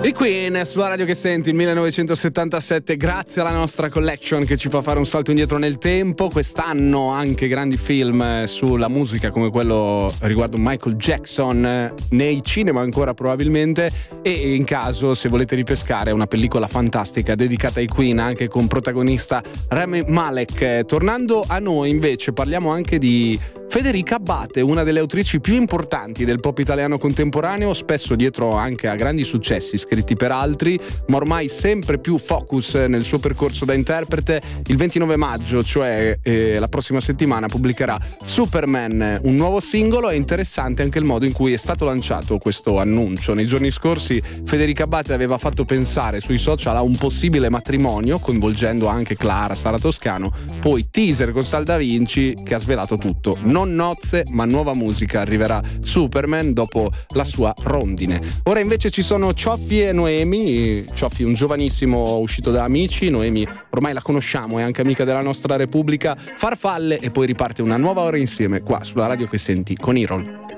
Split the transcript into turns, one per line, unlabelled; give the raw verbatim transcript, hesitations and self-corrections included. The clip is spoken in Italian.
I Queen sulla radio che senti, il millenovecentosettantasette, grazie alla nostra collection che ci fa fare un salto indietro nel tempo. Quest'anno anche grandi film sulla musica come quello riguardo Michael Jackson nei cinema ancora probabilmente, e in caso se volete ripescare una pellicola fantastica dedicata ai Queen anche con protagonista Rami Malek. Tornando a noi invece parliamo anche di Federica Abbate, una delle autrici più importanti del pop italiano contemporaneo, spesso dietro anche a grandi successi scritti per altri, ma ormai sempre più focus nel suo percorso da interprete. Il ventinove maggio, cioè eh, la prossima settimana, pubblicherà Superman, un nuovo singolo. È interessante anche il modo in cui è stato lanciato questo annuncio. Nei giorni scorsi Federica Abbate aveva fatto pensare sui social a un possibile matrimonio, coinvolgendo anche Clara, Sara Toscano, poi teaser con Sal Da Vinci che ha svelato tutto. Non nozze, ma nuova musica, arriverà Superman dopo la sua rondine. Ora invece ci sono Cioffi e Noemi. Cioffi un giovanissimo uscito da Amici, Noemi ormai la conosciamo, è anche amica della nostra Repubblica. Farfalle, e poi riparte una nuova ora insieme qua sulla radio che senti con Irol.